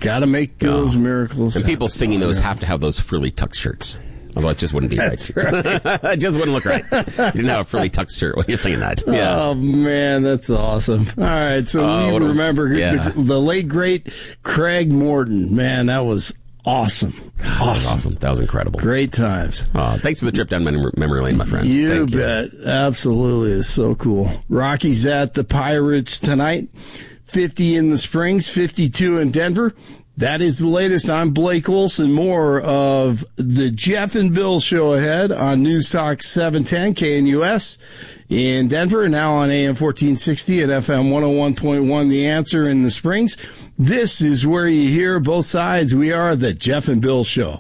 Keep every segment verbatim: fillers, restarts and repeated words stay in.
Got to make those oh. miracles. And people singing those have to have those frilly tucked shirts. Although it just wouldn't be That's right. right. It just wouldn't look right. You didn't have a frilly tucked shirt when you're singing that. Yeah. Oh, man, that's awesome. All right, so Uh, we what a- remember yeah. the, the late, great Craig Morton. Man, that was awesome. That was Awesome. awesome. That was incredible. Great times. Uh, thanks for the trip down mem- memory lane, my friend. You Thank you. bet. Absolutely. It's so cool. Rockies at the Pirates tonight. fifty in the Springs, fifty-two in Denver. That is the latest. I'm Blake Olson. More of the Jeff and Bill show ahead on News Talk seven ten K N U S in Denver, and now on A M fourteen sixty and F M one oh one point one The Answer in the Springs. This is where you hear both sides. We are the Jeff and Bill show.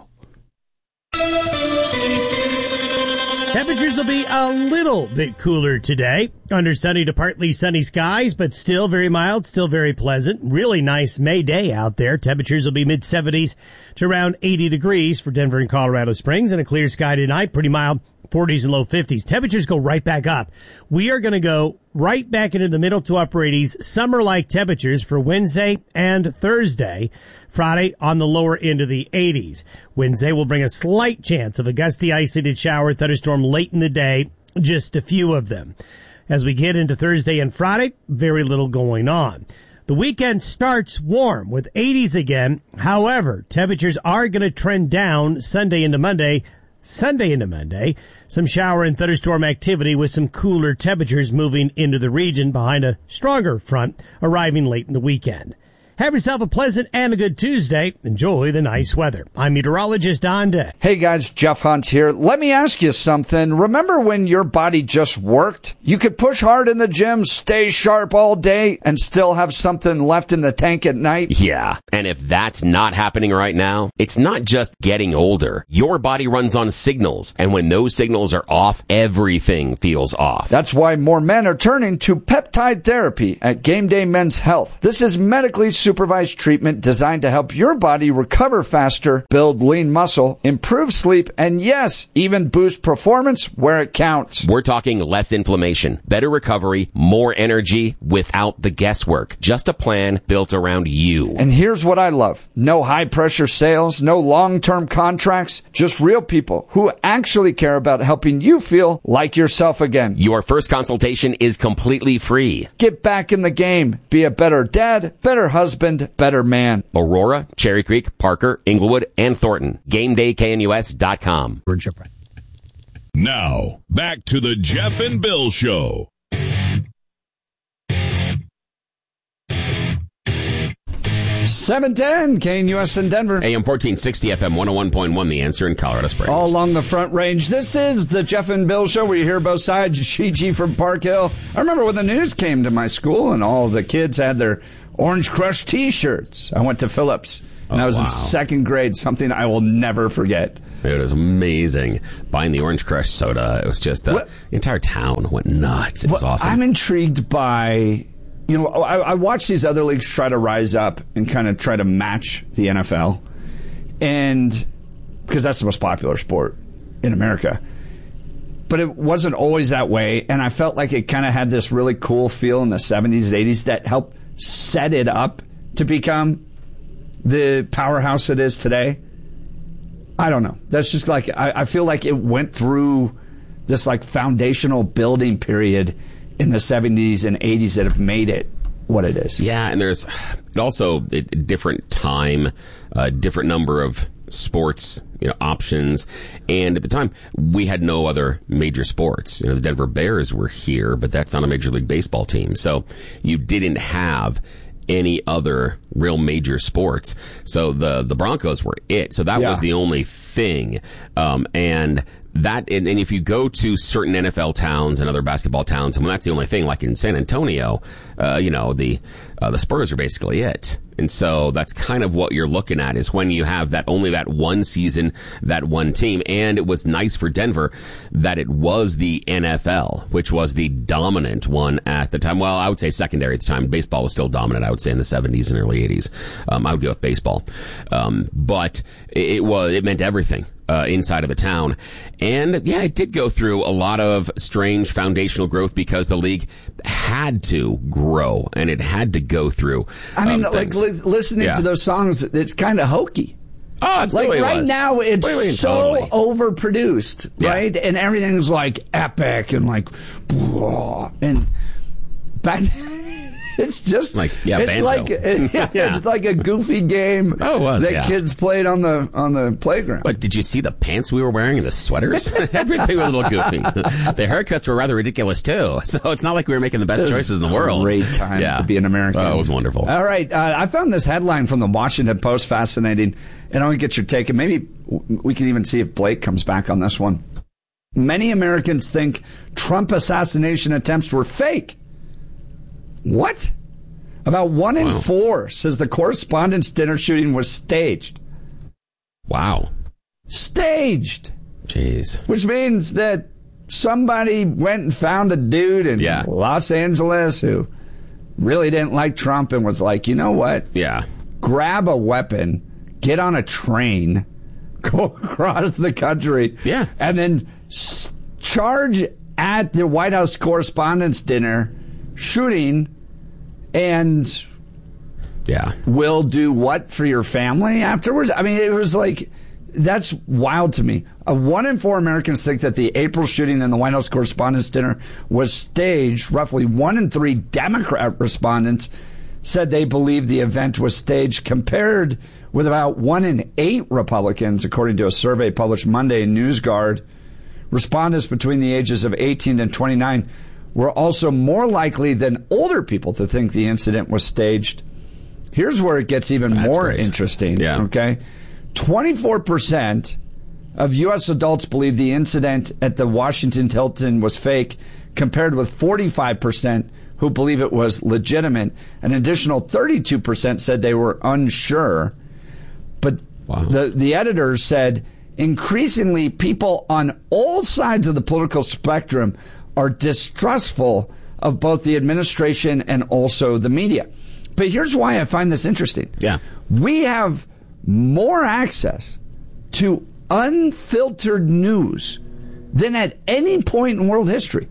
Temperatures will be a little bit cooler today. Under sunny to partly sunny skies, but still very mild, still very pleasant. Really nice May day out there. Temperatures will be mid-seventies to around eighty degrees for Denver and Colorado Springs, and a clear sky tonight. Pretty mild, forties and low fifties. Temperatures go right back up. We are going to go right back into the middle to upper eighties, summer-like temperatures for Wednesday and Thursday. Friday on the lower end of the eighties. Wednesday will bring a slight chance of a gusty, isolated shower thunderstorm late in the day, just a few of them. As we get into Thursday and Friday, very little going on. The weekend starts warm with eighties again. However, temperatures are going to trend down Sunday into Monday. Sunday into Monday, some shower and thunderstorm activity with some cooler temperatures moving into the region behind a stronger front arriving late in the weekend. Have yourself a pleasant and a good Tuesday. Enjoy the nice weather. I'm meteorologist Don Day. Hey guys, Jeff Hunt here. Let me ask you something. Remember when your body just worked? You could push hard in the gym, stay sharp all day, and still have something left in the tank at night? Yeah. And if that's not happening right now, it's not just getting older. Your body runs on signals. And when those signals are off, everything feels off. That's why more men are turning to peptide therapy at Game Day Men's Health. This is medically supervised treatment designed to help your body recover faster, build lean muscle, improve sleep, and yes, even boost performance where it counts. We're talking less inflammation, better recovery, more energy without the guesswork. Just a plan built around you. And here's what I love. No high-pressure sales, no long-term contracts, just real people who actually care about helping you feel like yourself again. Your first consultation is completely free. Get back in the game. Be a better dad, better husband, better man. Aurora, Cherry Creek, Parker, Inglewood, and Thornton. Game Day K N U S dot com. Now, back to the Jeff and Bill Show. seven ten, K N U S in Denver. A M fourteen sixty, F M one oh one point one, The Answer in Colorado Springs. All along the Front Range. This is the Jeff and Bill Show where you hear both sides. Gigi from Park Hill. I remember when the news came to my school and all the kids had their Orange Crush T-shirts. I went to Phillips, and Oh, I was wow. in second grade, something I will never forget. It was amazing. Buying the Orange Crush soda, it was just, the What- entire town went nuts. It was Well, awesome. I'm intrigued by, you know, I, I watch these other leagues try to rise up and kind of try to match the N F L, and because that's the most popular sport in America. But it wasn't always that way, and I felt like it kind of had this really cool feel in the seventies and eighties that helped set it up to become the powerhouse it is today. I don't know. That's just like, I, I feel like it went through this like foundational building period in the seventies and eighties that have made it what it is. Yeah, and there's it also a different time, a different number of sports, you know, options. And at the time, we had no other major sports. You know, the Denver Bears were here, but that's not a Major League Baseball team. So you didn't have any other real major sports. So the the Broncos were it. So that Yeah. was the only thing. Um, and that, and, and if you go to certain N F L towns and other basketball towns, and when that's the only thing, like in San Antonio, uh, you know, the uh, the Spurs are basically it. And so that's kind of what you're looking at, is when you have that only that one season, that one team. And it was nice for Denver that it was the N F L, which was the dominant one at the time. Well, I would say secondary at the time. Baseball was still dominant, I would say, in the seventies and early eighties. Um, I would go with baseball. Um, but it, it was, it meant everything Uh, inside of the town. And yeah, it did go through a lot of strange foundational growth because the league had to grow and it had to go through. I mean, um, like li- listening yeah. to those songs, it's kind of hokey. Oh, absolutely. Like right it was. now, it's wait, wait, so totally. overproduced, Yeah. right? And everything's like epic and like, and back. It's just like yeah, it's banjo. like yeah, Yeah. it's like a goofy game Oh, it was, that yeah. kids played on the on the playground. But did you see the pants we were wearing and the sweaters? Everything was a little goofy. The haircuts were rather ridiculous too. So it's not like we were making the best choices in the world. Great time yeah. to be an American. Oh, it was wonderful. All right, uh, I found this headline from the Washington Post fascinating, and I want to get your take, and maybe we can even see if Blake comes back on this one. Many Americans think Trump assassination attempts were fake. What? About one in Wow. four says the Correspondents' Dinner shooting was staged. Wow. Staged. Jeez. Which means that somebody went and found a dude in Yeah. Los Angeles who really didn't like Trump and was like, you know what? Yeah. Grab a weapon, get on a train, go across the country, Yeah. and then s- charge at the White House Correspondents' Dinner, shooting, and Yeah. will do what for your family afterwards? I mean, it was like, that's wild to me. Uh, one in four Americans think that the April shooting in the White House Correspondents' Dinner was staged. Roughly one in three Democrat respondents said they believe the event was staged, compared with about one in eight Republicans, according to a survey published Monday in NewsGuard. Respondents between the ages of eighteen and twenty-nine were also more likely than older people to think the incident was staged. Here's where it gets even That's more great. interesting. Yeah. Okay. twenty-four percent of U S adults believe the incident at the Washington Hilton was fake, compared with forty-five percent who believe it was legitimate. An additional thirty-two percent said they were unsure. But Wow. the, the editors said increasingly people on all sides of the political spectrum are distrustful of both the administration and also the media. But here's why I find this interesting. Yeah. We have more access to unfiltered news than at any point in world history.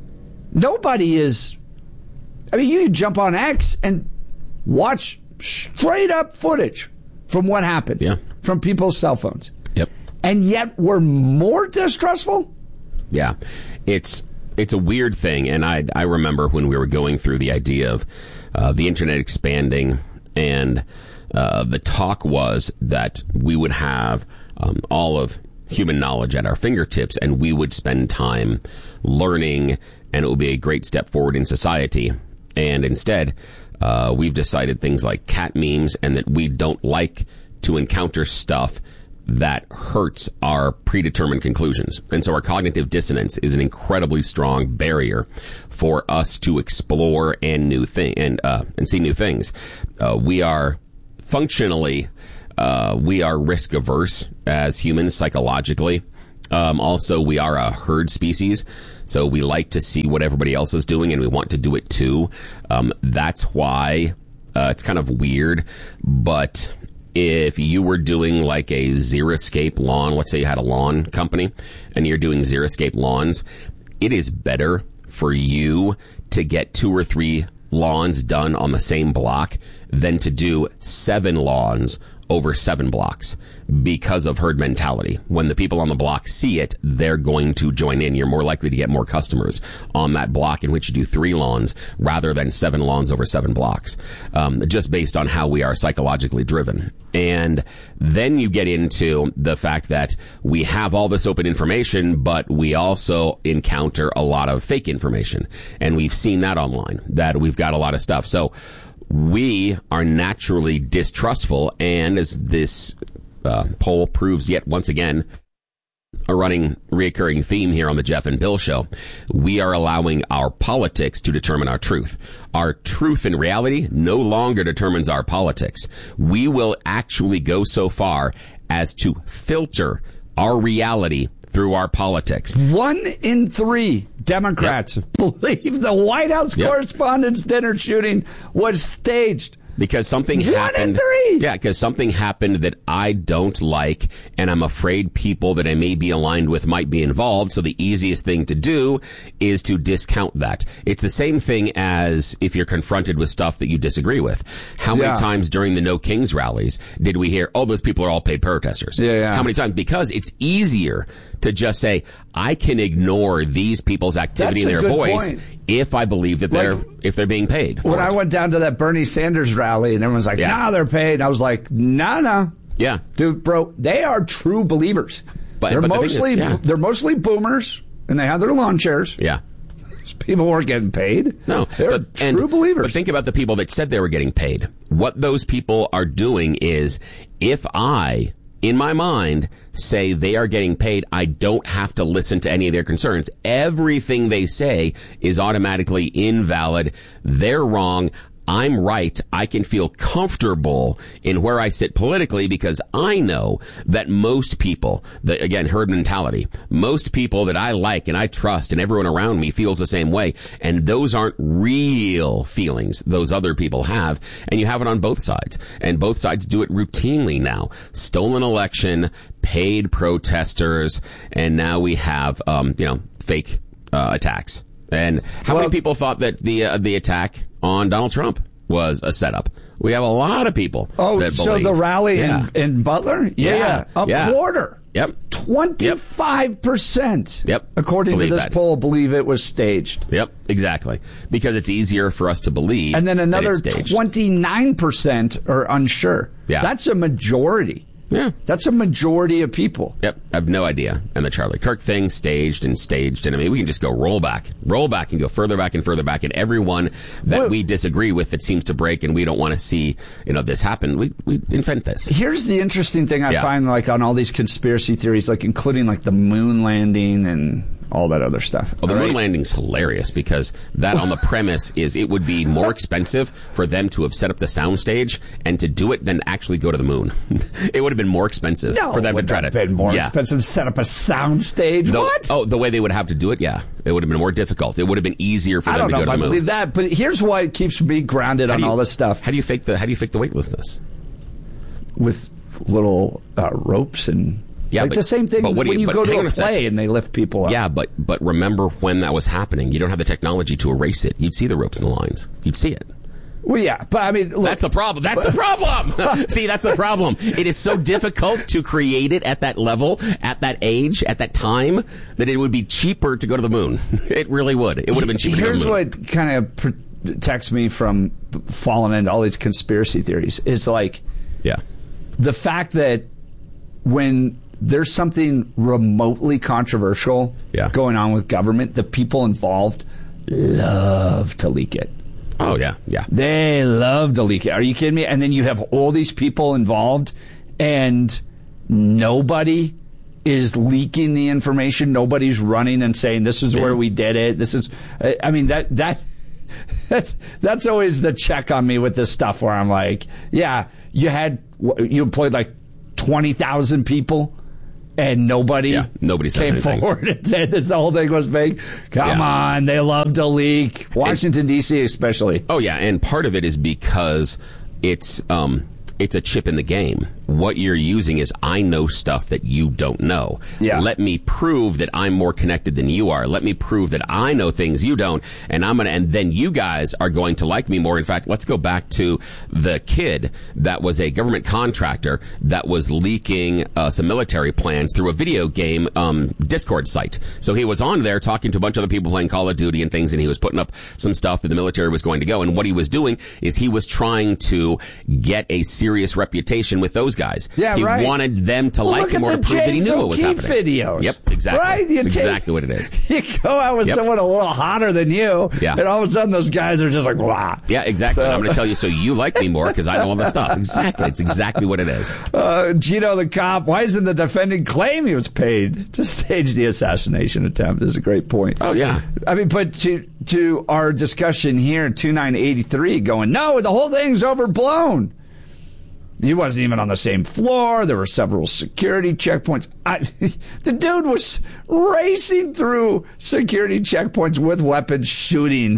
Nobody is... I mean, you can jump on X and watch straight up footage from what happened. Yeah. From people's cell phones. Yep. And yet we're more distrustful? Yeah. It's it's a weird thing, and I I remember when we were going through the idea of uh, the internet expanding, and uh, the talk was that we would have um, all of human knowledge at our fingertips, and we would spend time learning, and it would be a great step forward in society. And instead, uh, we've decided things like cat memes, and that we don't like to encounter stuff that hurts our predetermined conclusions. And so our cognitive dissonance is an incredibly strong barrier for us to explore and new thing and uh, and see new things. Uh, we are functionally uh, we are risk averse as humans psychologically. Um, also, we are a herd species, so we like to see what everybody else is doing, and we want to do it too. Um, that's why uh, it's kind of weird, but if you were doing like a Xeriscape lawn, let's say you had a lawn company and you're doing Xeriscape lawns, it is better for you to get two or three lawns done on the same block than to do seven lawns over seven blocks because of herd mentality. When the people on the block see it, they're going to join in. You're more likely to get more customers on that block in which you do three lawns rather than seven lawns over seven blocks, um, just based on how we are psychologically driven. And then you get into the fact that we have all this open information, but we also encounter a lot of fake information. And we've seen that online, that we've got a lot of stuff. So we are naturally distrustful, and as this uh, poll proves yet once again, a running, reoccurring theme here on the Jeff and Bill Show, we are allowing our politics to determine our truth. Our truth in reality no longer determines our politics. We will actually go so far as to filter our reality through our politics. One in three Democrats Yep. believe the White House Yep. Correspondents' Dinner shooting was staged. Because something One happened. in three. Yeah, because something happened that I don't like, and I'm afraid people that I may be aligned with might be involved. So the easiest thing to do is to discount that. It's the same thing as if you're confronted with stuff that you disagree with. How many Yeah. times during the No Kings rallies did we hear, oh, those people are all paid protesters? Yeah, yeah. How many times? Because it's easier to just say, I can ignore these people's activity That's and a their good voice point. if I believe that they're Like, if they're being paid. For When it. I went down to that Bernie Sanders rally and everyone's like, Yeah. nah, they're paid. I was like, nah, nah. Yeah. Dude, bro, they are true believers. But- they're but the thing is, mostly yeah. they're mostly boomers and they have their lawn chairs. Yeah. People weren't getting paid. No, They're but, true and, believers. But think about the people that said they were getting paid. What those people are doing is, if I, in my mind, say they are getting paid, I don't have to listen to any of their concerns. Everything they say is automatically invalid. They're wrong. I'm right. I can feel comfortable in where I sit politically because I know that most people, that, again, herd mentality, most people that I like and I trust and everyone around me feels the same way. And those aren't real feelings those other people have. And you have it on both sides. And both sides do it routinely now. Stolen election, paid protesters, and now we have, um, you know, fake uh, attacks. And how Well- many people thought that the uh, the attack on Donald Trump was a setup? We have a lot of people. oh, that so believe. the rally Yeah. in, in Butler? Yeah, Yeah. a Yeah. quarter. Yep. twenty-five percent. Yep. According Believe to this that. poll, believe it was staged. Yep, exactly. Because it's easier for us to believe. And then that another it's staged. twenty-nine percent are unsure. Yeah. That's a majority. Yeah. That's a majority of people. Yep, I have no idea. And the Charlie Kirk thing, staged and staged. And I mean, we can just go roll back, roll back and go further back and further back. And everyone that Well- we disagree with that seems to break and we don't want to see, you know, this happen, we, we invent this. Here's the interesting thing I Yeah. find, like, on all these conspiracy theories, like, including, like, the moon landing and all that other stuff. Well, the All moon right? landing's hilarious because that on the premise is it would be more expensive for them to have set up the soundstage and to do it than actually go to the moon. It would have been more expensive No, for them to would try have to. been more yeah. expensive to set up a sound stage. The- what? Oh, the way they would have to do it, yeah. It would have been more difficult. It would have been easier for I them don't to know go if to I the moon. believe that, but here's why it keeps me grounded How on do you- all this stuff. How do you fake the How do you fake the weightlessness? With little uh, ropes and Yeah, like but- the same thing but what do when you- you but go hang to on a a sec. play and they lift people up. Yeah, but but remember when that was happening. You don't have the technology to erase it. You'd see the ropes and the lines. You'd see it. Well, yeah, but I mean, look, That's the problem. That's the problem. See, that's the problem. It is so difficult to create it at that level, at that age, at that time, that it would be cheaper to go to the moon. It really would. It would have been cheaper Here's to go to the moon. what kind of protects me from falling into all these conspiracy theories. Is like Yeah. the fact that when there's something remotely controversial Yeah. going on with government, the people involved love to leak it. Oh, yeah. Yeah. They love to leak it. Are you kidding me? And then you have all these people involved, and nobody is leaking the information. Nobody's running and saying, this is where we did it. This is, I mean, that, that, that's, that's always the check on me with this stuff where I'm like, yeah, you had, you employed like twenty thousand people. And nobody Yeah, nobody said came anything. forward and said this whole thing was fake. Come Yeah. on, they love to leak. Washington, D C especially. Oh, yeah. And part of it is because it's, um, it's a chip in the game. What you're using is, I know stuff that you don't know. Yeah. Let me prove that I'm more connected than you are. Let me prove that I know things you don't. And I'm going to, and then you guys are going to like me more. In fact, let's go back to the kid that was a government contractor that was leaking uh, some military plans through a video game um, Discord site. So he was on there talking to a bunch of other people playing Call of Duty and things, and he was putting up some stuff that the military was going to go. And what he was doing is he was trying to get a serious reputation with those guys. Yeah, he right. wanted them to Well, like look him at or the to prove that he James knew what was O'Keefe happening. videos. Yep, exactly. Right? You That's take- exactly what it is. You go out with Yep. someone a little hotter than you, Yeah. and all of a sudden those guys are just like, wow. Yeah, exactly. So- And I'm going to tell you so you like me more because I know all this stuff. Exactly. It's exactly what it is. Uh, Gino the cop, why isn't the defendant claim he was paid to stage the assassination attempt? Is a great point. Oh, yeah. I mean, but to to our discussion here, two nine eighty-three going, no, the whole thing's overblown. He wasn't even on the same floor. There were several security checkpoints. I, the dude was racing through security checkpoints with weapons, shooting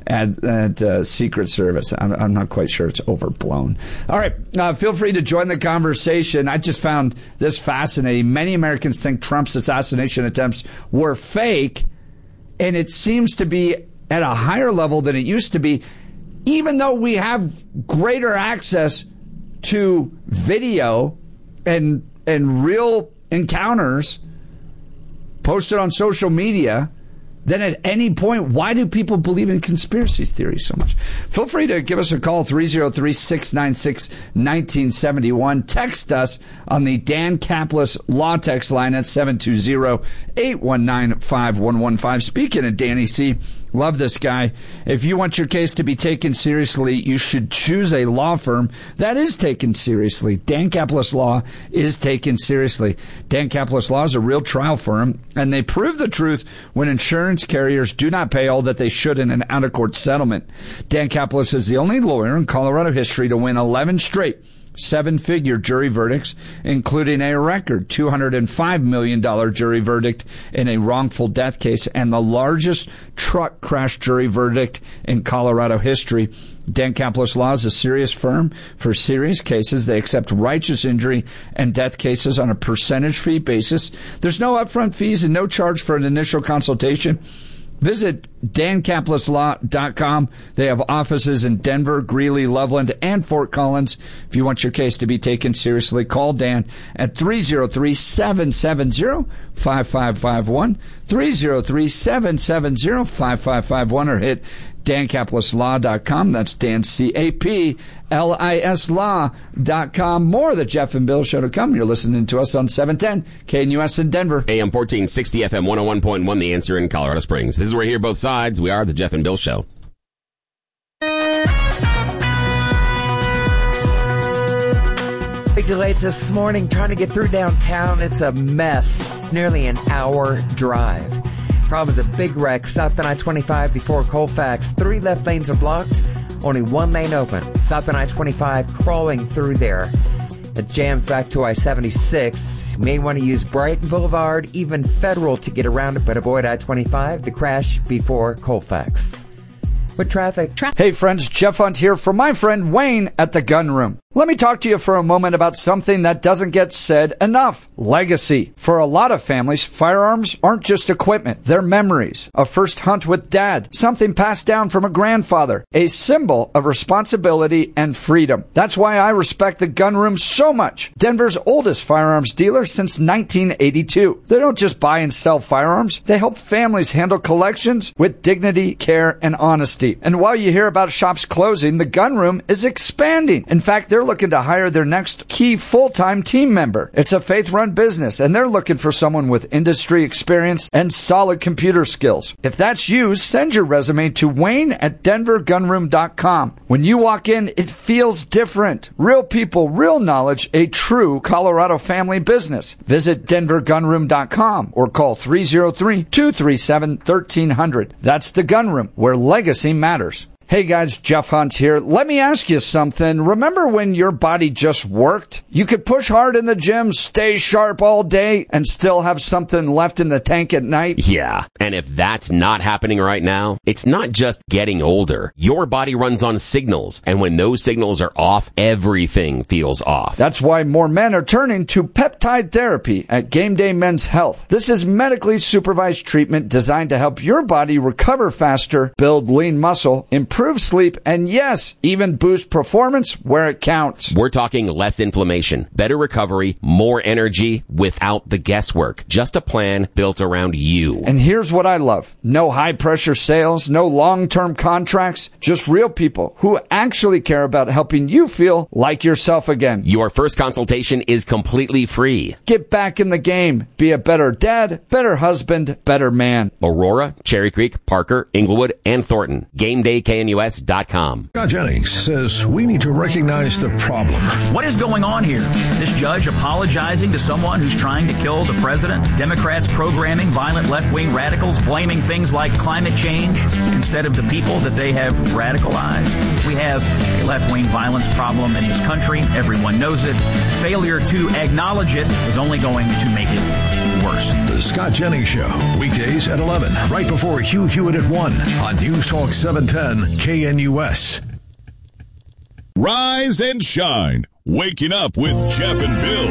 at, at uh, Secret Service. I'm, I'm not quite sure it's overblown. All right, uh, feel free to join the conversation. I just found this fascinating. Many Americans think Trump's assassination attempts were fake, and it seems to be at a higher level than it used to be, even though we have greater access to video and and real encounters posted on social media. Then at any point, why do people believe in conspiracy theories so much? Feel free to give us a call, three oh three, six nine six, one nine seven one. Text us on the Dan Caplis Law Text line at seven two zero, eight one nine, five one one five. Speaking of Danny C., love this guy. If you want your case to be taken seriously, you should choose a law firm that is taken seriously. Dan Caplis Law is taken seriously. Dan Caplis Law is a real trial firm, and they prove the truth when insurance carriers do not pay all that they should in an out-of-court settlement. Dan Caplis is the only lawyer in Colorado history to win eleven straight seven-figure jury verdicts, including a record two hundred five million dollars jury verdict in a wrongful death case and the largest truck crash jury verdict in Colorado history. Dan Caplis Law is a serious firm for serious cases. They accept righteous injury and death cases on a percentage fee basis. There's no upfront fees and no charge for an initial consultation. Visit Dan Caplis Law dot com. They have offices in Denver, Greeley, Loveland, and Fort Collins. If you want your case to be taken seriously, call Dan at three oh three, seven seven zero, five five five one, three oh three, seven seven zero, five five five one, or hit Dan Caplis Law dot com. That's Dan, C A P L I S Law dot com. More of the Jeff and Bill Show to come. You're listening to us on seven ten K N U S in Denver. A M fourteen sixty, F M one oh one point one, The Answer in Colorado Springs. This is where we hear both sides. We are the Jeff and Bill Show. Regulates this morning trying to get through downtown. It's a mess. It's nearly an hour drive. Problem is a big wreck south on I twenty-five before Colfax. Three left lanes are blocked, only one lane open. South on I twenty-five crawling through there. It jams back to I seventy-six. You may want to use Brighton Boulevard, even Federal to get around it, but avoid I twenty-five, the crash before Colfax. With traffic. Tra- hey friends, Jeff Hunt here for my friend Wayne at the Gun Room. Let me talk to you for a moment about something that doesn't get said enough. Legacy. For a lot of families, firearms aren't just equipment. They're memories. A first hunt with dad. Something passed down from a grandfather. A symbol of responsibility and freedom. That's why I respect the Gun Room so much. Denver's oldest firearms dealer since nineteen eighty-two. They don't just buy and sell firearms. They help families handle collections with dignity, care, and honesty. And while you hear about shops closing, the Gun Room is expanding. In fact, they're looking to hire their next key full-time team member. It's a faith-run business, and they're looking for someone with industry experience and solid computer skills. If that's you, send your resume to Wayne at denver gun room dot com. When you walk in, it feels different. Real people, real knowledge, a true Colorado family business. Visit denver gun room dot com or call three oh three, two three seven, one three zero zero. That's the Gun Room, where legacy matters. Hey guys, Jeff Hunt here. Let me ask you something. Remember when your body just worked? You could push hard in the gym, stay sharp all day, and still have something left in the tank at night? Yeah, and if that's not happening right now, it's not just getting older. Your body runs on signals, and when those signals are off, everything feels off. That's why more men are turning to peptide therapy at Game Day Men's Health. This is medically supervised treatment designed to help your body recover faster, build lean muscle, improve Improve sleep, and yes, even boost performance where it counts. We're talking less inflammation, better recovery, more energy without the guesswork. Just a plan built around you. And here's what I love. No high-pressure sales, no long-term contracts, just real people who actually care about helping you feel like yourself again. Your first consultation is completely free. Get back in the game. Be a better dad, better husband, better man. Aurora, Cherry Creek, Parker, Inglewood, and Thornton. Game Day K N U S dot com. Scott Jennings says we need to recognize the problem. What is going on here? This judge apologizing to someone who's trying to kill the president? Democrats programming violent left-wing radicals, blaming things like climate change instead of the people that they have radicalized? We have a left-wing violence problem in this country. Everyone knows it. Failure to acknowledge it is only going to make it worse. The Scott Jennings Show, weekdays at eleven, right before Hugh Hewitt at one on News Talk seven ten K N U S. Rise and shine. Waking up with Jeff and Bill.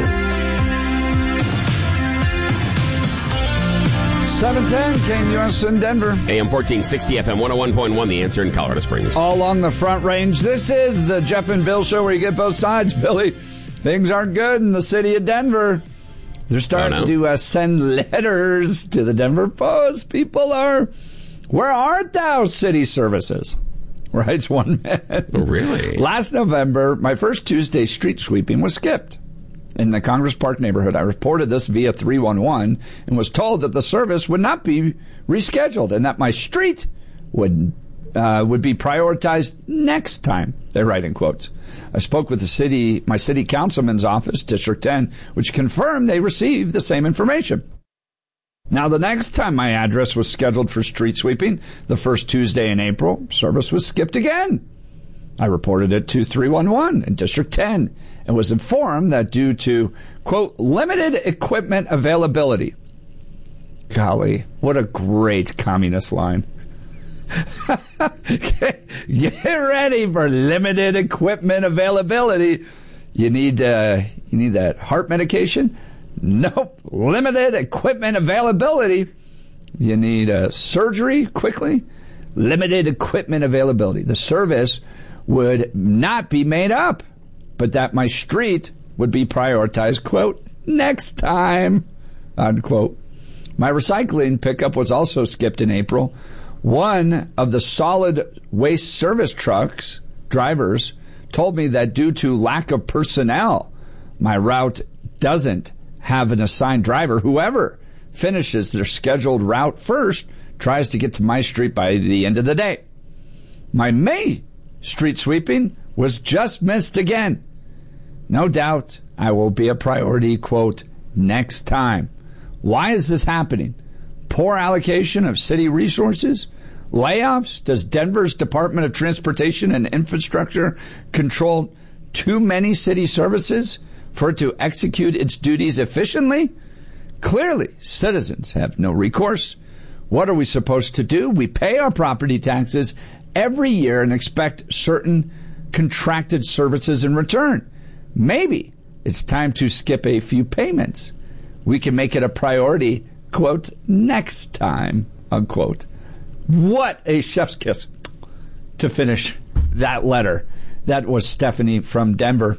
seven ten K N U S in Denver. A M fourteen sixty, F M one oh one point one, The Answer in Colorado Springs. All along the Front Range. This is the Jeff and Bill Show where you get both sides, Billy. Things aren't good in the city of Denver. They're starting oh, no. to uh, send letters to the Denver Post. People are, where art thou, city services? Writes one man. Oh, really? Last November, my first Tuesday street sweeping was skipped in the Congress Park neighborhood. I reported this via three one one and was told that the service would not be rescheduled and that my street would uh, would be prioritized next time. They write in quotes. I spoke with the city, my city councilman's office, District ten, which confirmed they received the same information. Now, the next time my address was scheduled for street sweeping, the first Tuesday in April, service was skipped again. I reported it to three one one in District ten and was informed that due to, quote, limited equipment availability. Golly, what a great communist line. Get ready for limited equipment availability. You need uh, you need that heart medication? Nope. Limited equipment availability. You need uh, surgery quickly? Limited equipment availability. The service would not be made up, but that my street would be prioritized, quote, next time, unquote. My recycling pickup was also skipped in April. One of the solid waste service trucks drivers told me that due to lack of personnel, my route doesn't have an assigned driver. Whoever finishes their scheduled route first tries to get to my street by the end of the day. My May street sweeping was just missed again. No doubt I will be a priority, quote, next time. Why is this happening? Poor allocation of city resources? Layoffs? Does Denver's Department of Transportation and Infrastructure control too many city services for it to execute its duties efficiently? Clearly, citizens have no recourse. What are we supposed to do? We pay our property taxes every year and expect certain contracted services in return. Maybe it's time to skip a few payments. We can make it a priority, quote, next time, unquote. What a chef's kiss to finish that letter. That was Stephanie from Denver.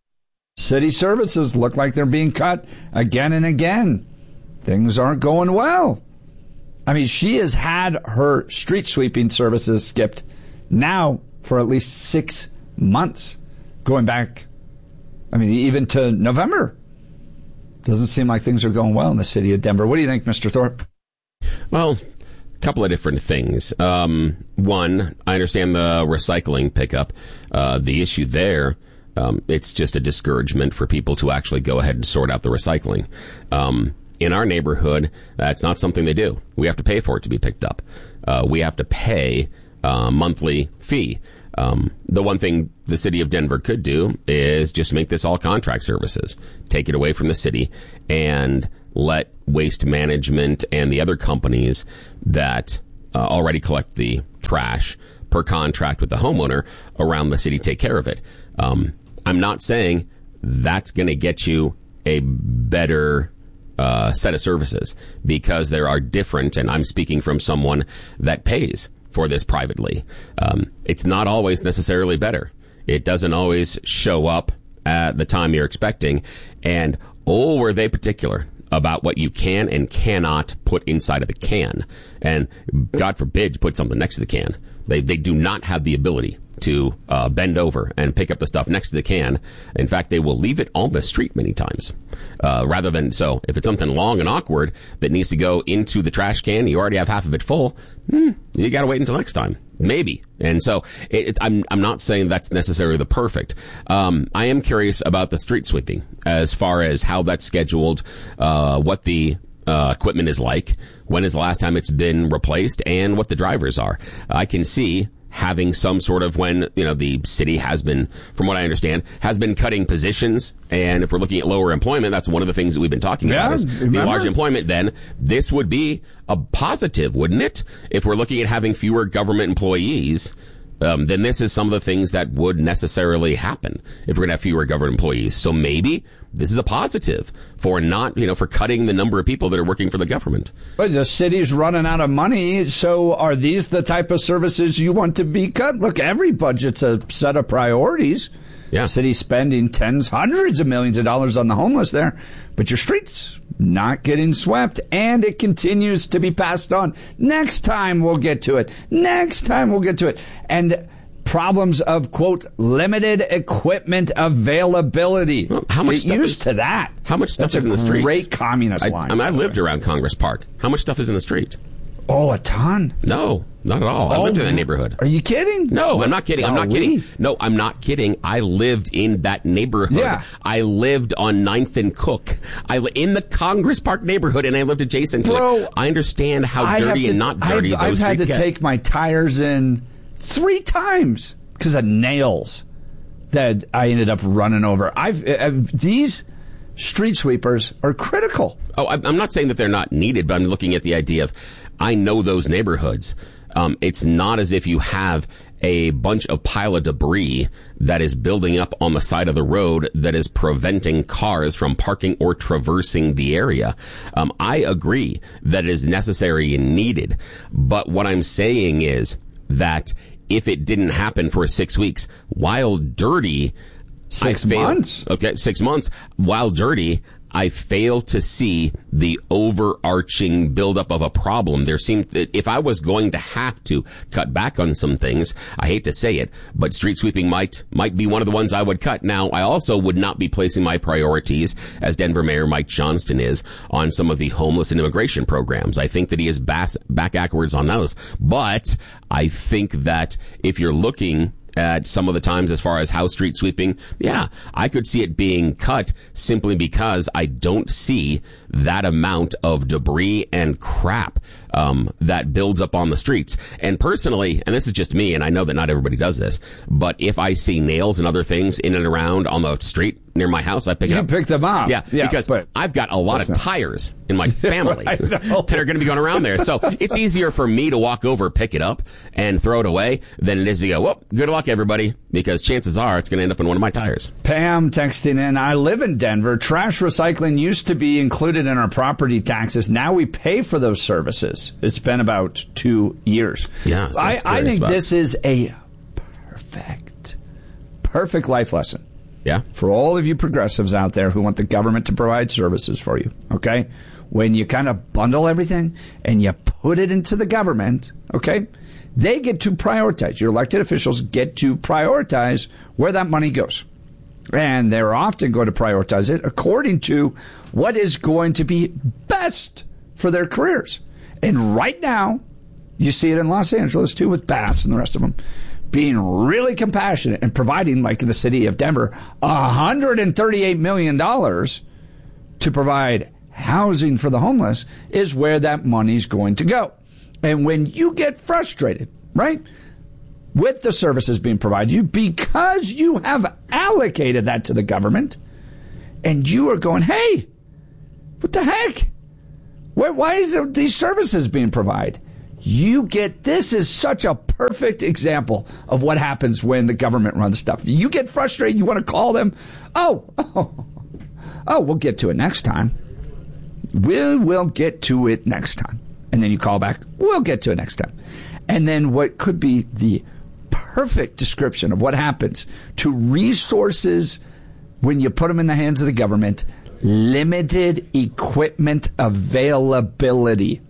City services look like they're being cut again and again. Things aren't going well. I mean, she has had her street sweeping services skipped now for at least six months, going back, I mean, even to November. Doesn't seem like things are going well in the city of Denver. What do you think, Mister Thorpe? Well, a couple of different things. Um, one, I understand the recycling pickup. Uh, the issue there, um, it's just a discouragement for people to actually go ahead and sort out the recycling. Um, in our neighborhood, that's not something they do. We have to pay for it to be picked up. Uh, we have to pay a monthly fee. Um, the one thing the city of Denver could do is just make this all contract services, take it away from the city, and let Waste Management and the other companies that uh, already collect the trash per contract with the homeowner around the city take care of it. Um, I'm not saying that's going to get you a better uh, set of services, because there are different, and I'm speaking from someone that pays for this privately. Um, it's not always necessarily better. It doesn't always show up at the time you're expecting. And oh, were they particular about what you can and cannot put inside of the can. And God forbid, put something next to the can. They they do not have the ability to uh, bend over and pick up the stuff next to the can. In fact, they will leave it on the street many times. Uh, rather than, so if it's something long and awkward that needs to go into the trash can, you already have half of it full, hmm, you got to wait until next time. Maybe. And so it, it, I'm I'm not saying that's necessarily the perfect. Um, I am curious about the street sweeping as far as how that's scheduled, uh, what the uh, equipment is like, when is the last time it's been replaced, and what the drivers are. I can see having some sort of, when, you know, the city has been, from what I understand, has been cutting positions. And if we're looking at lower employment, that's one of the things that we've been talking yeah, about is remember? the large employment. Then this would be a positive, wouldn't it? If we're looking at having fewer government employees, um, then this is some of the things that would necessarily happen if we're going to have fewer government employees. So maybe this is a positive for not, you know, for cutting the number of people that are working for the government. But the city's running out of money, so are these the type of services you want to be cut? Look, every budget's a set of priorities. Yeah. City spending tens, hundreds of millions of dollars on the homeless there, but your streets not getting swept, and it continues to be passed on. Next time we'll get to it. Next time we'll get to it. And problems of, quote, limited equipment availability. Well, how much Get stuff used is, to that. How much stuff That's is in the streets? Great communist I, line. I mean, I lived around Congress Park. How much stuff is in the street? Oh, a ton. No, not at all. I Oh, lived in that neighborhood. Are you kidding? No, I'm not kidding. I'm not Golly. kidding. No, I'm not kidding. I lived in that neighborhood. Yeah. I lived on ninth and Cook. I li- in the Congress Park neighborhood, and I lived adjacent to Bro, it. I understand how I have dirty to- and not dirty I've, those I've had to streets get. take my tires in three times because of nails that I ended up running over. I've, I've these street sweepers are critical. Oh, I'm I'm not saying that they're not needed, but I'm looking at the idea of, I know those neighborhoods. Um, it's not as if you have a bunch of pile of debris that is building up on the side of the road that is preventing cars from parking or traversing the area. Um, I agree that it is necessary and needed, but what I'm saying is that if it didn't happen for six weeks, while dirty, Six I failed- months. Okay, six months. While dirty, I fail to see the overarching buildup of a problem. There seemed that if I was going to have to cut back on some things, I hate to say it, but street sweeping might might be one of the ones I would cut. Now, I also would not be placing my priorities, as Denver Mayor Mike Johnston is, on some of the homeless and immigration programs. I think that he is back backwards on those. But I think that if you're looking at some of the times as far as house street sweeping, yeah, I could see it being cut simply because I don't see that amount of debris and crap um, that builds up on the streets. And personally, and this is just me, and I know that not everybody does this, but if I see nails and other things in and around on the street near my house, I pick You it up. pick them up. Yeah, Yeah, because but- I've got a lot of Listen. tires in my family I know. that are going to be going around there. So it's easier for me to walk over, pick it up, and throw it away than it is to go, well, good luck, everybody, because chances are it's going to end up in one of my tires. Pam texting in, I live in Denver. Trash recycling used to be included in our property taxes. Now we pay for those services. It's been about two years. Yeah, so I, it's I curious think about- this is a perfect, perfect life lesson Yeah. for all of you progressives out there who want the government to provide services for you, okay? When you kind of bundle everything and you put it into the government, okay, they get to prioritize. Your elected officials get to prioritize where that money goes. And they're often going to prioritize it according to what is going to be best for their careers. And right now, you see it in Los Angeles, too, with Bass and the rest of them, being really compassionate and providing, like in the city of Denver, one hundred thirty-eight million dollars to provide housing for the homeless is where that money's going to go. And when you get frustrated, right, with the services being provided you because you have allocated that to the government and you are going, hey, what the heck? Why, why is there these services being provided? You get, this is such a perfect example of what happens when the government runs stuff. You get frustrated, you want to call them, oh, oh, oh, we'll get to it next time. We will get to it next time. And then you call back, we'll get to it next time. And then what could be the perfect description of what happens to resources when you put them in the hands of the government, limited equipment availability.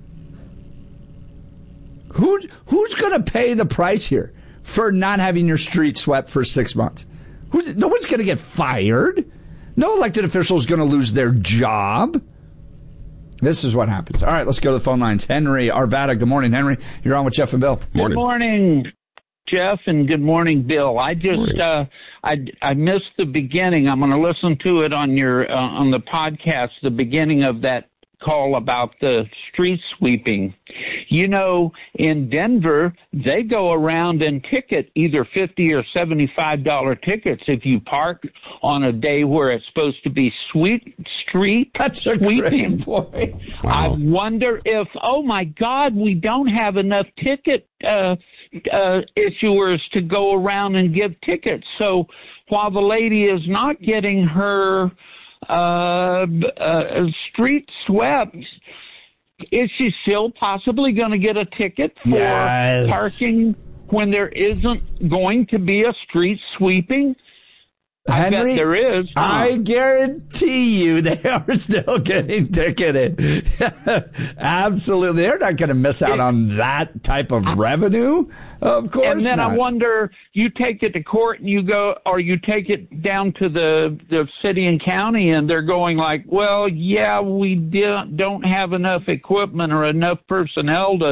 Who, who's going to pay the price here for not having your street swept for six months? Who, no one's going to get fired. No elected official is going to lose their job. This is what happens. All right, let's go to the phone lines. Henry Arvada. Good morning, Henry. You're on with Jeff and Bill. Morning. Good morning, Jeff, and good morning, Bill. I just uh, I I missed the beginning. I'm going to listen to it on your uh, on the podcast. The beginning of that call about the street sweeping. You know, in Denver, they go around and ticket either fifty or seventy-five dollar tickets if you park on a day where it's supposed to be sweet street That's a sweeping. great point. I wonder if, oh my God, we don't have enough ticket uh, uh, issuers to go around and give tickets. So while the lady is not getting her uh, uh, street swept, is she still possibly going to get a ticket for Yes. parking when there isn't going to be a street sweeping? I Henry, bet there is. Huh? I guarantee you they are still getting ticketed. Absolutely. They're not going to miss out on that type of revenue. Of course And then not. I wonder, you take it to court and you go, or you take it down to the, the city and county and they're going like, well, yeah, we di- don't have enough equipment or enough personnel to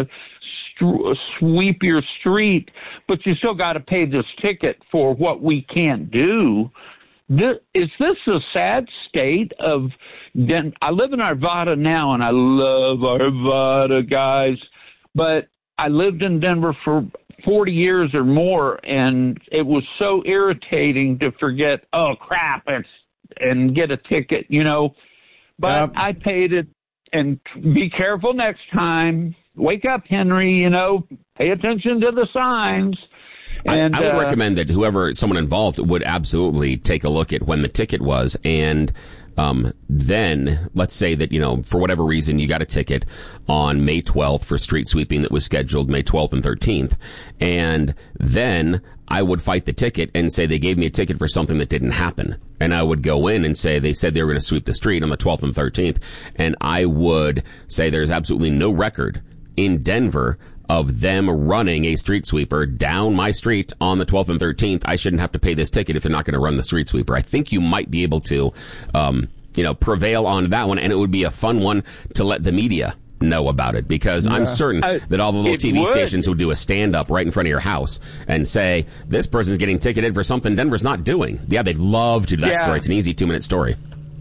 st- sweep your street, but you still got to pay this ticket for what we can't do. This, is this a sad state of Den- I live in Arvada now, and I love Arvada, guys, but I lived in Denver for forty years or more, and it was so irritating to forget, oh, crap, it's, and get a ticket, you know. But Yep. I paid it, and be careful next time. Wake up, Henry, you know, pay attention to the signs. And, I, I would uh, recommend that whoever, someone involved, would absolutely take a look at when the ticket was, and um, then let's say that, you know, for whatever reason you got a ticket on May twelfth for street sweeping that was scheduled May twelfth and thirteenth, and then I would fight the ticket and say they gave me a ticket for something that didn't happen. And I would go in and say they said they were going to sweep the street on the twelfth and thirteenth, and I would say there's absolutely no record in Denver of them running a street sweeper down my street on the twelfth and thirteenth. I shouldn't have to pay this ticket if they're not going to run the street sweeper. I think you might be able to, um, you know, prevail on that one, and it would be a fun one to let the media know about it, because I'm certain I- that all the little it T V would. stations would do a stand-up right in front of your house and say, this person's getting ticketed for something Denver's not doing. Yeah, they'd love to do that Yeah. story. It's an easy two-minute story.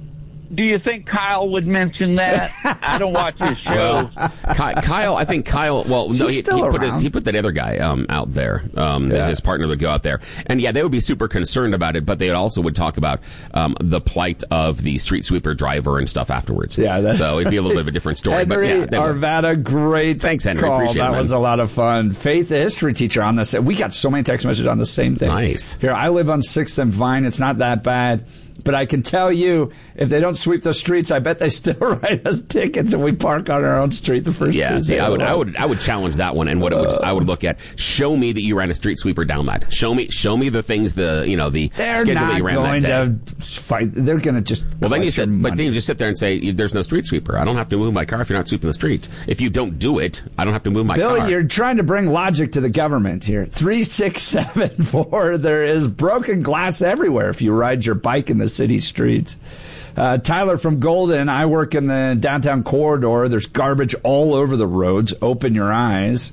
Do you think Kyle would mention that? I don't watch his show. Well, Ky- Kyle, I think Kyle. Well, no, he, he still put his around? he put that other guy um, out there. Um, Yeah. His partner would go out there, and yeah, they would be super concerned about it. But they also would talk about um, the plight of the street sweeper driver and stuff afterwards. Yeah, that- so it'd be a little bit of a different story. Henry but yeah, they would. Arvada, great Thanks, Henry. call. Appreciate it, that man. was a lot of fun. Faith, the history teacher, on this. We got so many text messages on the same thing. Nice. Here, I live on sixth and Vine. It's not that bad. But I can tell you, if they don't sweep the streets, I bet they still write us tickets and we park on our own street the first Yeah, Tuesday see, I of would, the I month. would, I would challenge that one, and what it would, I would look at. Show me that you ran a street sweeper down that. Show me, show me the things, the you know, the They're schedule not that you ran going that day. to fight. They're going to just. Well, then you collect said, your but money. then you just sit there and say, "There's no street sweeper. I don't have to move my car if you're not sweeping the streets. If you don't do it, I don't have to move my Billy, car." you're trying to bring logic to the government here. three six seven four, there is broken glass everywhere if you ride your bike in the city streets. Uh, Tyler from Golden, I work in the downtown corridor. There's garbage all over the roads. Open your eyes.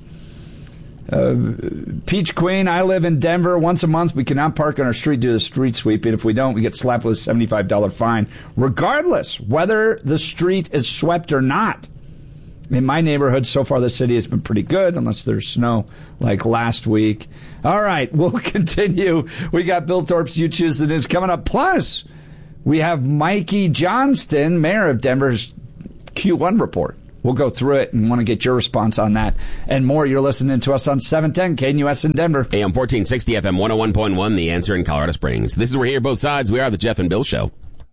Uh, Peach Queen, I live in Denver. Once a month, we cannot park on our street due to the street sweeping. If we don't, we get slapped with a seventy-five dollars fine, regardless whether the street is swept or not. In my neighborhood, so far, the city has been pretty good, unless there's snow like last week. All right, we'll continue. We got Bill Thorpe's You Choose the News coming up. Plus, we have Mikey Johnston, mayor of Denver's Q one report. We'll go through it and want to get your response on that and more. You're listening to us on seven ten K N U S in Denver. A M fourteen sixty, F M one oh one point one, The Answer in Colorado Springs. This is where we hear both sides. We are the Jeff and Bill Show.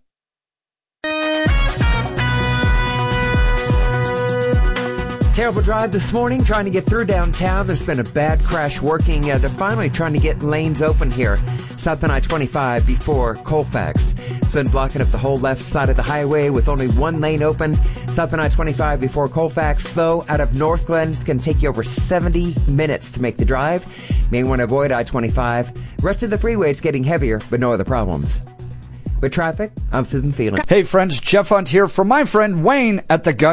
Terrible drive this morning, trying to get through downtown. There's been a bad crash working. Uh, they're finally trying to get lanes open here. South on I twenty-five before Colfax. It's been blocking up the whole left side of the highway with only one lane open. South on I twenty-five before Colfax, though, out of North Glen, it's going to take you over seventy minutes to make the drive. May want to avoid I twenty-five. Rest of the freeway is getting heavier, but no other problems. With traffic, I'm Susan Phelan. Hey, friends, Jeff Hunt here for my friend Wayne at the Gun Room.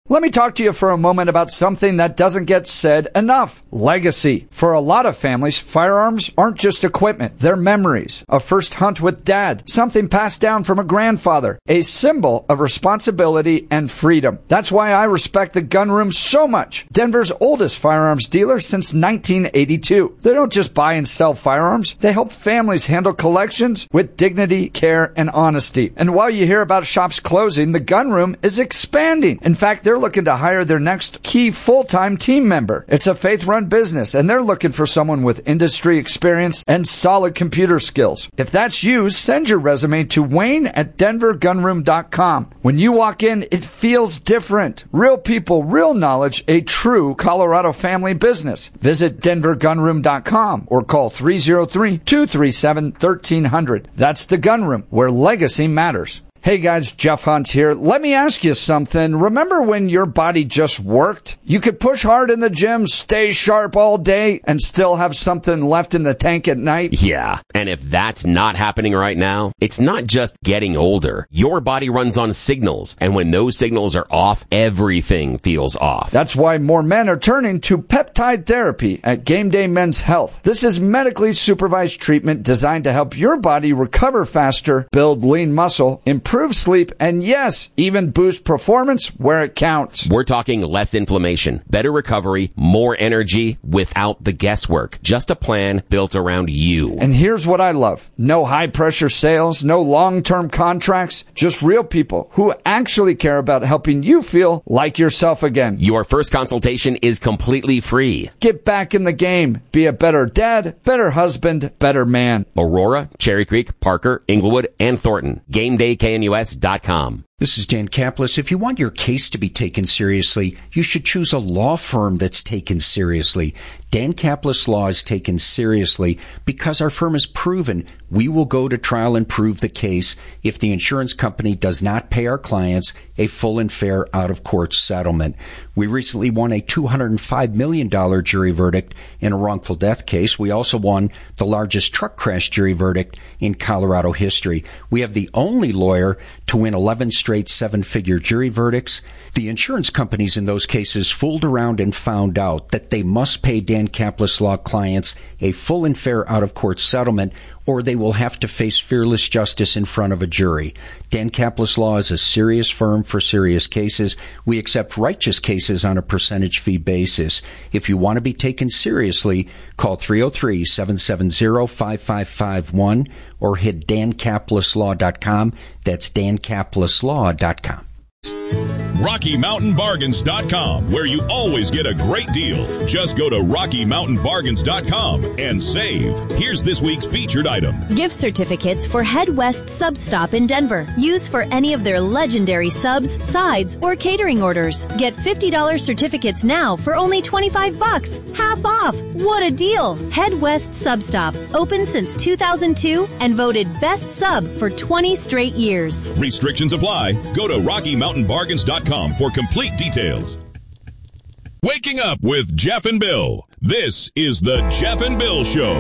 Let me talk to you for a moment about something that doesn't get said enough. Legacy. For a lot of families, firearms aren't just equipment. They're memories. A first hunt with dad. Something passed down from a grandfather. A symbol of responsibility and freedom. That's why I respect the Gun Room so much. Denver's oldest firearms dealer since nineteen eighty-two. They don't just buy and sell firearms. They help families handle collections with dignity, care, and honesty. And while you hear about shops closing, the Gun Room is expanding. In fact, they're looking to hire their next key full-time team member. It's a faith-run business, and they're looking for someone with industry experience and solid computer skills. If that's you, send your resume to Wayne at denver gun room dot com. When you walk in, it feels different. Real people, real knowledge, a true Colorado family business. Visit denver gun room dot com or call three oh three, two three seven, one three zero zero. That's the Gun Room, where legacy matters. Hey guys, Jeff Hunt here. Let me ask you something. Remember when your body just worked? You could push hard in the gym, stay sharp all day, and still have something left in the tank at night? Yeah. And if that's not happening right now, it's not just getting older. Your body runs on signals. And when those signals are off, everything feels off. That's why more men are turning to peptide therapy at Game Day Men's Health. This is medically supervised treatment designed to help your body recover faster, build lean muscle, improve Improve sleep, and yes, even boost performance where it counts. We're talking less inflammation, better recovery, more energy without the guesswork. Just a plan built around you. And here's what I love. No high-pressure sales, no long-term contracts, just real people who actually care about helping you feel like yourself again. Your first consultation is completely free. Get back in the game. Be a better dad, better husband, better man. Aurora, Cherry Creek, Parker, Inglewood, and Thornton. Game Day K N U S dot com. This is Dan Kaplis. If you want your case to be taken seriously, you should choose a law firm that's taken seriously. Dan Kaplis Law is taken seriously because our firm has proven we will go to trial and prove the case if the insurance company does not pay our clients a full and fair out-of-court settlement. We recently won a two hundred five million dollars jury verdict in a wrongful death case. We also won the largest truck crash jury verdict in Colorado history. We have the only lawyer to win eleven straight seven-figure jury verdicts. The insurance companies in those cases fooled around and found out that they must pay Dan Kaplis Law clients a full and fair out-of-court settlement, or they will have to face fearless justice in front of a jury. Dan Kaplis Law is a serious firm for serious cases. We accept righteous cases on a percentage fee basis. If you want to be taken seriously, call three oh three, seven seven zero, five five five one or hit dan kaplis law dot com. That's dan kaplis law dot com. Rocky Mountain Bargains dot com, where you always get a great deal. Just go to Rocky Mountain Bargains dot com and save. Here's this week's featured item. Gift certificates for Head West Sub Stop in Denver. Use for any of their legendary subs, sides, or catering orders. Get fifty dollars certificates now for only twenty-five bucks. Half off. What a deal. Head West Sub Stop. Open since two thousand two and voted Best Sub for twenty straight years. Restrictions apply. Go to Rocky Mountain Bargains dot com for complete details. Waking up with Jeff and Bill. This is the Jeff and Bill Show.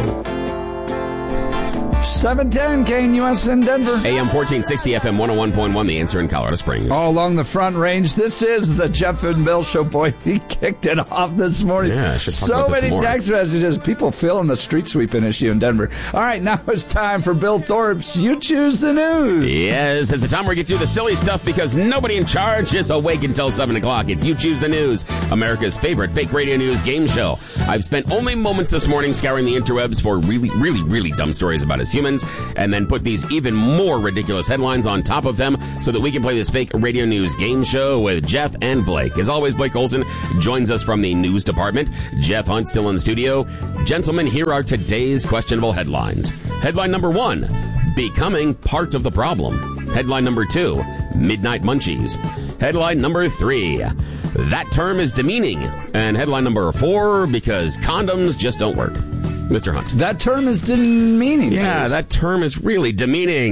seven ten K N U S in Denver. A M fourteen sixty, F M one oh one point one, The Answer in Colorado Springs. All along the Front Range. This is the Jeff and Bill Show. Boy, he kicked it off this morning. Yeah, I should talk so about this many more. text messages. People feeling the street sweeping issue in Denver. All right, now it's time for Bill Thorpe's You Choose the News. Yes, it's the time where we get through the silly stuff because nobody in charge is awake until seven o'clock. It's You Choose the News, America's favorite fake radio news game show. I've spent only moments this morning scouring the interwebs for really, really, really dumb stories about us humans, and then put these even more ridiculous headlines on top of them so that we can play this fake radio news game show with Jeff and Blake. As always, Blake Olson joins us from the news department. Jeff Hunt still in the studio. Gentlemen, here are today's questionable headlines. Headline number one, becoming part of the problem. Headline number two, midnight munchies. Headline number three, that term is demeaning. And headline number four, because condoms just don't work. Mister Hunt. That term is demeaning. Yeah, that term is really demeaning.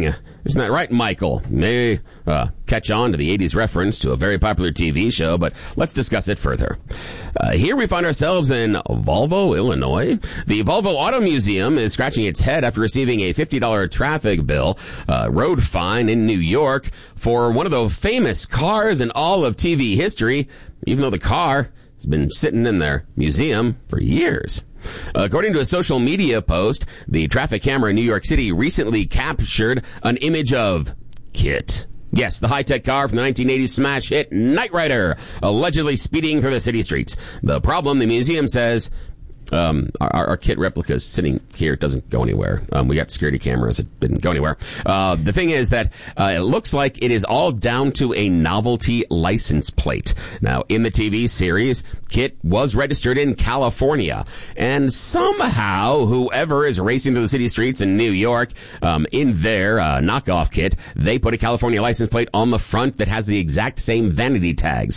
Isn't that right, Michael? May uh, catch on to the eighties reference to a very popular T V show, but let's discuss it further. Uh, here we find ourselves in Volvo, Illinois. The Volvo Auto Museum is scratching its head after receiving a fifty dollars traffic bill, uh, road fine in New York for one of the famous cars in all of T V history, even though the car has been sitting in their museum for years. According to a social media post, the traffic camera in New York City recently captured an image of KITT. Yes, the high-tech car from the nineteen eighties smash hit Knight Rider, allegedly speeding through the city streets. The problem, the museum says, Um, our, our KITT replica is sitting here. It doesn't go anywhere. Um, we got security cameras. It didn't go anywhere. Uh, the thing is that uh, it looks like it is all down to a novelty license plate. Now, in the T V series, KITT was registered in California. And somehow, whoever is racing through the city streets in New York, um, in their uh, knockoff KITT, they put a California license plate on the front that has the exact same vanity tags.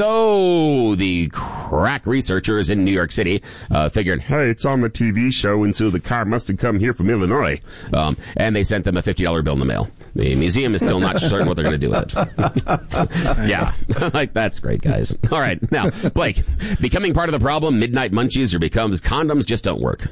So, the crack researchers in New York City uh, figured, hey, it's on the T V show, and so the car must have come here from Illinois. Um, and they sent them a fifty dollars bill in the mail. The museum is still not certain what they're going to do with it. Yeah, like, that's great, guys. All right, now, Blake, becoming part of the problem, midnight munchies, or becomes condoms just don't work.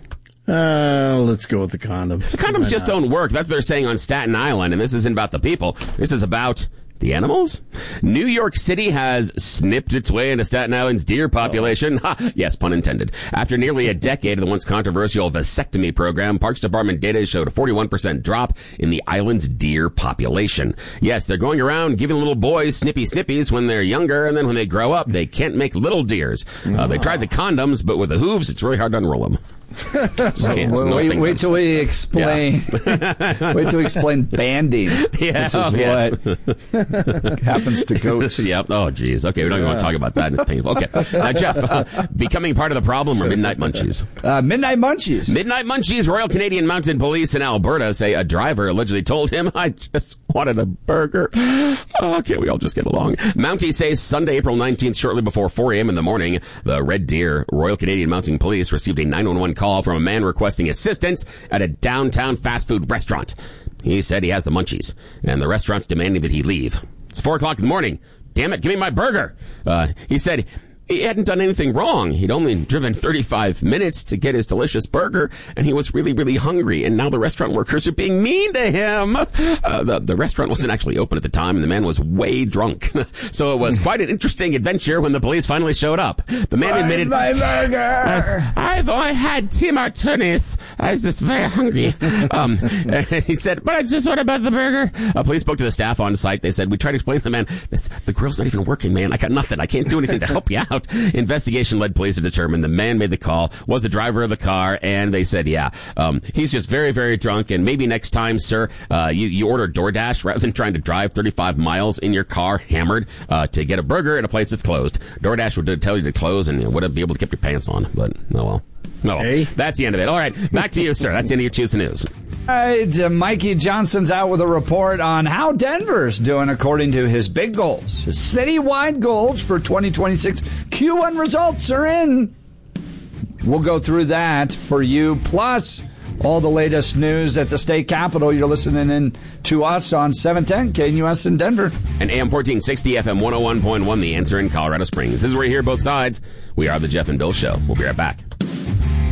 Uh, let's go with the condoms. The condoms Why just not? don't work. That's what they're saying on Staten Island, and this isn't about the people. This is about the animals? New York City has snipped its way into Staten Island's deer population. Oh. Ha, yes, pun intended. After nearly a decade of the once controversial vasectomy program, Parks Department data showed a forty-one percent drop in the island's deer population. Yes, they're going around giving little boys snippy snippies when they're younger, and then when they grow up, they can't make little deers. Uh, they tried the condoms, but with the hooves, it's really hard to unroll them. wait, no wait, wait till we explain. Yeah. Wait till we explain banding, yeah, which is oh, yeah. what happens to goats. Yep. Oh, geez. Okay, we don't even want to talk about that. It's painful. Okay, now, Jeff, uh, becoming part of the problem or midnight munchies? Uh, midnight munchies. Midnight munchies. Royal Canadian Mounted Police in Alberta say a driver allegedly told him, "I just wanted a burger." Oh, can't we all just get along? Mounties say Sunday, April nineteenth, shortly before four a.m. in the morning, the Red Deer Royal Canadian Mounted Police received a nine one one call from a man requesting assistance at a downtown fast food restaurant. He said he has the munchies, and the restaurant's demanding that he leave. It's four o'clock in the morning. Damn it, give me my burger. Uh, he said he hadn't done anything wrong. He'd only driven thirty-five minutes to get his delicious burger, and he was really, really hungry, and now the restaurant workers are being mean to him. Uh, the, the restaurant wasn't actually open at the time, and the man was way drunk. So it was quite an interesting adventure when the police finally showed up. The man Where's admitted, my burger? I've only had Tim Hortons. I was just very hungry. Um, he said, but I just want about the burger. Uh, police spoke to the staff on site. They said, we tried to explain to the man, this, the grill's not even working, man. I got nothing. I can't do anything to help you out. Investigation led police to determine the man made the call, was the driver of the car, and they said, yeah, um, he's just very, very drunk, and maybe next time, sir, uh, you, you order DoorDash rather than trying to drive thirty-five miles in your car hammered uh, to get a burger at a place that's closed. DoorDash would tell you to close and you wouldn't be able to keep your pants on, but oh well. Oh, well. Hey. That's the end of it. All right, back to you, sir. That's the end of your Choose the News. All right, uh, Mikey Johnson's out with a report on how Denver's doing according to his big goals. His citywide goals for twenty twenty-six. Q one results are in. We'll go through that for you, plus all the latest news at the state capitol. You're listening in to us on seven ten K N U S in Denver. And A M fourteen sixty, F M one oh one point one, The Answer in Colorado Springs. This is where you hear both sides. We are the Jeff and Bill Show. We'll be right back.